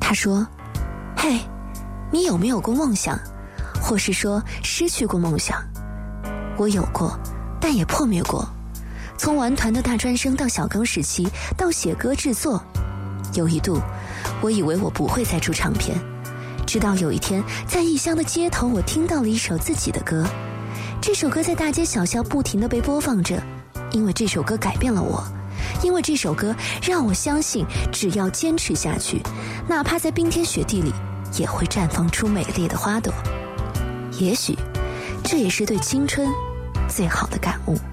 他说，嘿，你有没有过梦想，或是说失去过梦想？我有过，但也破灭过。从玩团的大专生到小刚时期，到写歌制作，有一度我以为我不会再出唱片，直到有一天在异乡的街头，我听到了一首自己的歌。这首歌在大街小巷不停地被播放着，因为这首歌改变了我，因为这首歌让我相信，只要坚持下去，哪怕在冰天雪地里也会绽放出美丽的花朵。也许这也是对青春最好的感悟。